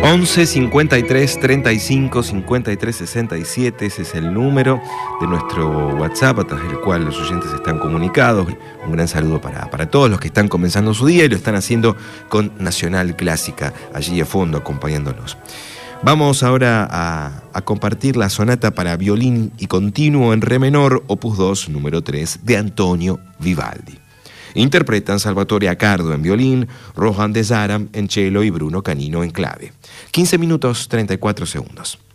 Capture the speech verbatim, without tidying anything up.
once cincuenta y tres treinta y cinco cincuenta y tres sesenta y siete, ese es el número de nuestro WhatsApp a través del cual los oyentes están comunicados. Un gran saludo para, para todos los que están comenzando su día y lo están haciendo con Nacional Clásica allí a fondo acompañándonos. Vamos ahora a, a compartir la sonata para violín y continuo en re menor, opus dos, número tres, de Antonio Vivaldi. Interpretan Salvatore Accardo en violín, Rohan de Zaram en cello y Bruno Canino en clave. quince minutos treinta y cuatro segundos.